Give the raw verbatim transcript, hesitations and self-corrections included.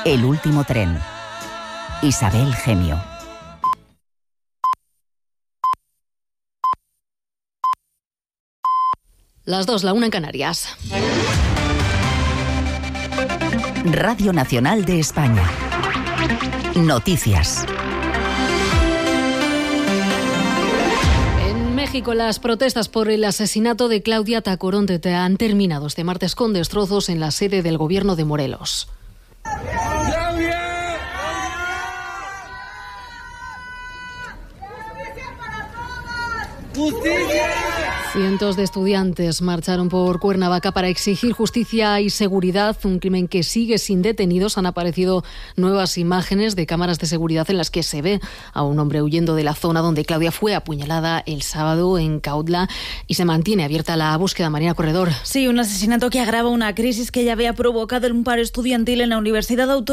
El último tren. Isabel Gemio. Las dos, la una en Canarias. Radio Nacional de España. Noticias. En México, las protestas por el asesinato de Claudia Tacoronte han terminado este martes con destrozos en la sede del gobierno de Morelos. ¡Justicia! Cientos de estudiantes marcharon por Cuernavaca para exigir justicia y seguridad, un crimen que sigue sin detenidos. Han aparecido nuevas imágenes de cámaras de seguridad en las que se ve a un hombre huyendo de la zona donde Claudia fue apuñalada el sábado en Cautla, y se mantiene abierta la búsqueda. Marina Corredor. Sí, un asesinato que agrava una crisis que ya había provocado un paro estudiantil en la Universidad Autónoma